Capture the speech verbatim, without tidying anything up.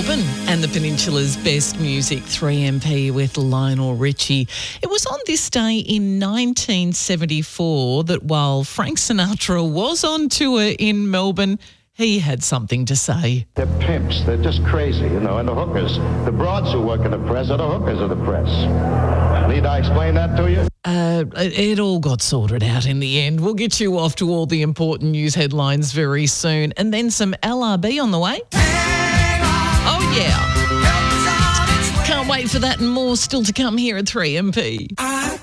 Melbourne and the Peninsula's best music, three M P with Lionel Richie. It was on this day in nineteen seventy-four that while Frank Sinatra was on tour in Melbourne, he had something to say. They're pimps. They're just crazy, you know, and the hookers. The broads who work in the press are the hookers of the press. Need I explain that to you? Uh, it all got sorted out in the end. We'll get you off to all the important news headlines very soon. And then some L R B on the way. Oh, yeah. Can't wait for that and more still to come here at three M P. I